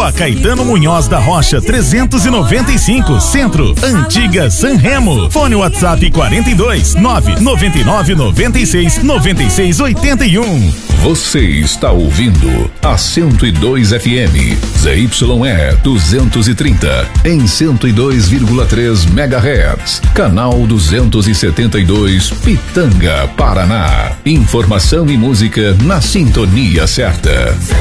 Rua Caetano Munhoz da Rocha 395, Centro, Antiga San Remo. Fone WhatsApp 42 999 96 96 81. Você está ouvindo a 102 FM, ZYE 230, em 102,3 MHz, canal 272, Pitanga, Paraná. Informação e música na sintonia certa.